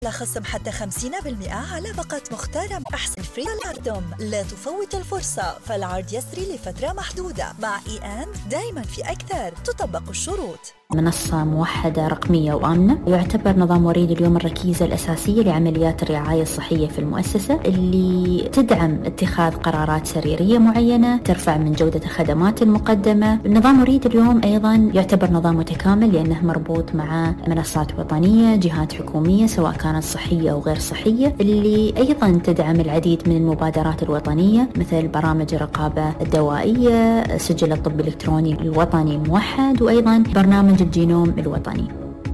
خصم حتى 50% على باقات مختارة. أحسن فري العرض، لا تفوت الفرصة، فالعرض يسري لفترة محدودة. مع دايما في أكثر، تطبق الشروط. منصة موحدة رقمية وآمنة، يعتبر نظام وريد اليوم الركيزة الأساسية لعمليات الرعاية الصحية في المؤسسة، اللي تدعم اتخاذ قرارات سريرية معينة، ترفع من جودة الخدمات المقدمة. نظام وريد اليوم أيضا يعتبر نظام متكامل لأنه مربوط مع منصات وطنية، جهات حكومية سواء كانت صحية أو غير صحية، اللي أيضا تدعم العديد من المبادرات الوطنية مثل برامج الرقابة الدوائية، سجل الطب الإلكتروني الوطني الموحد، وأيضا برنامج الجينوم الوطني.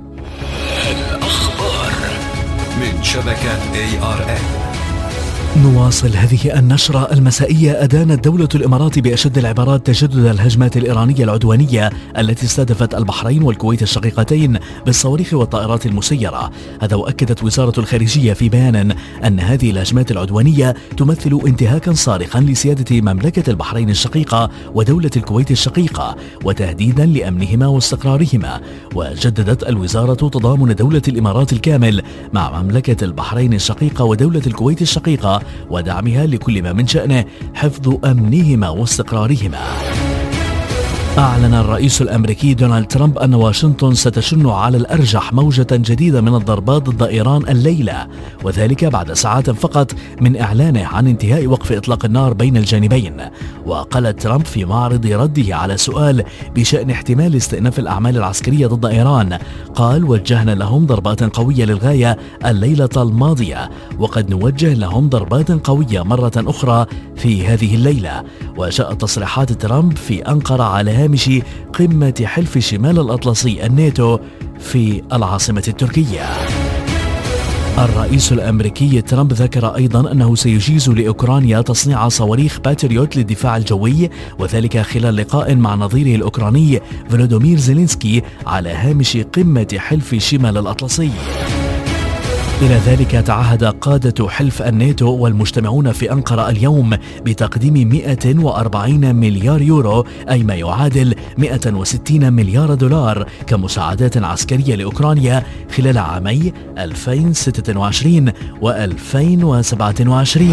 الأخبار من شبكة ARN. نواصل هذه النشرة المسائية. أدانت دولة الإمارات بأشد العبارات تجدد الهجمات الإيرانية العدوانية التي استهدفت البحرين والكويت الشقيقتين بالصواريخ والطائرات المسيرة. هذا، وأكدت وزارة الخارجية في بيان أن هذه الهجمات العدوانية تمثل انتهاكا صارخا لسيادة مملكة البحرين الشقيقة ودولة الكويت الشقيقة، وتهديدا لأمنهما واستقرارهما. وجددت الوزارة تضامن دولة الإمارات الكامل مع مملكة البحرين الشقيقة ودولة الكويت الشقيقة ودعمها لكل ما من شأنه حفظ أمنهما واستقرارهما. أعلن الرئيس الأمريكي دونالد ترامب أن واشنطن ستشن على الأرجح موجة جديدة من الضربات ضد إيران الليلة، وذلك بعد ساعات فقط من إعلانه عن انتهاء وقف إطلاق النار بين الجانبين. وقال ترامب في معرض رده على سؤال بشأن احتمال استئناف الأعمال العسكرية ضد إيران، قال: وجهنا لهم ضربات قوية للغاية الليلة الماضية، وقد نوجه لهم ضربات قوية مرة أخرى في هذه الليلة. وجاءت تصريحات ترامب في أنقرة على هامش قمة حلف شمال الأطلسي الناتو في العاصمة التركية. الرئيس الأمريكي ترامب ذكر أيضا أنه سيجيز لأوكرانيا تصنيع صواريخ باتريوت للدفاع الجوي، وذلك خلال لقاء مع نظيره الأوكراني فلودومير زيلينسكي على هامش قمة حلف شمال الأطلسي. إلى ذلك تعهد قادة حلف الناتو والمجتمعون في أنقرة اليوم بتقديم 140 مليار يورو، أي ما يعادل 160 مليار دولار، كمساعدات عسكرية لأوكرانيا خلال عامي 2026 و2027.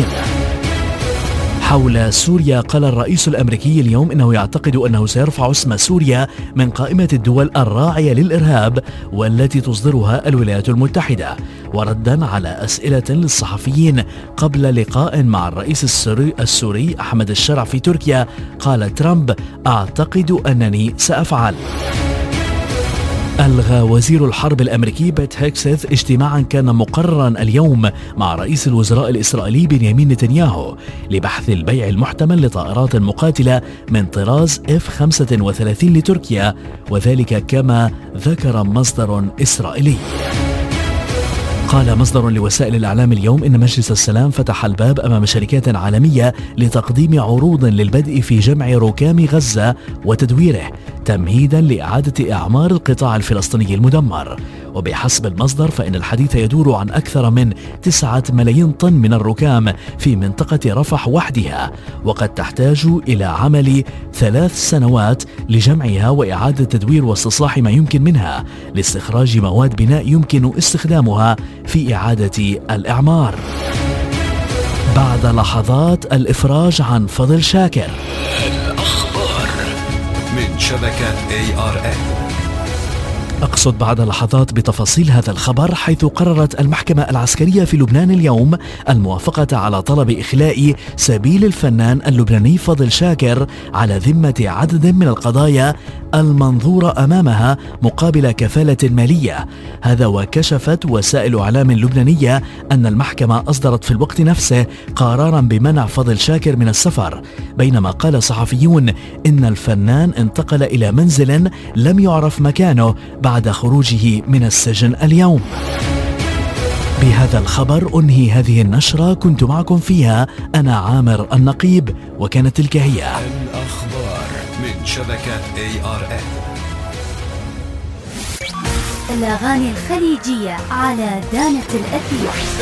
حول سوريا، قال الرئيس الأمريكي اليوم إنه يعتقد أنه سيرفع اسم سوريا من قائمة الدول الراعية للإرهاب والتي تصدرها الولايات المتحدة. وردا على أسئلة للصحفيين قبل لقاء مع الرئيس السوري أحمد الشرع في تركيا، قال ترامب: أعتقد أنني سأفعل. ألغى وزير الحرب الأمريكي بيت هيكسث اجتماعا كان مقررا اليوم مع رئيس الوزراء الإسرائيلي بنيامين نتنياهو لبحث البيع المحتمل لطائرات مقاتلة من طراز F-35 لتركيا، وذلك كما ذكر مصدر إسرائيلي. قال مصدر لوسائل الإعلام اليوم إن مجلس السلام فتح الباب أمام شركات عالمية لتقديم عروض للبدء في جمع ركام غزة وتدويره تمهيدا لإعادة إعمار القطاع الفلسطيني المدمر. وبحسب المصدر فإن الحديث يدور عن أكثر من 9 ملايين طن من الركام في منطقة رفح وحدها، وقد تحتاج إلى عمل 3 سنوات لجمعها وإعادة تدوير واستصلاح ما يمكن منها لاستخراج مواد بناء يمكن استخدامها في إعادة الإعمار. بعد لحظات الإفراج عن فضل شاكر. الأخبار من شبكة ARN. أقصد بعد لحظات بتفاصيل هذا الخبر، حيث قررت المحكمة العسكرية في لبنان اليوم الموافقة على طلب إخلاء سبيل الفنان اللبناني فضل شاكر على ذمة عدد من القضايا المنظورة أمامها مقابل كفالة مالية. هذا وكشفت وسائل إعلام لبنانية أن المحكمة أصدرت في الوقت نفسه قرارا بمنع فضل شاكر من السفر، بينما قال صحفيون إن الفنان انتقل إلى منزل لم يعرف مكانه بعد خروجه من السجن اليوم. بهذا الخبر أنهي هذه النشرة، كنت معكم فيها أنا عامر النقيب، وكانت تلك هي الأخبار من شبكة ARN. الأغاني الخليجية على دانة الأثير.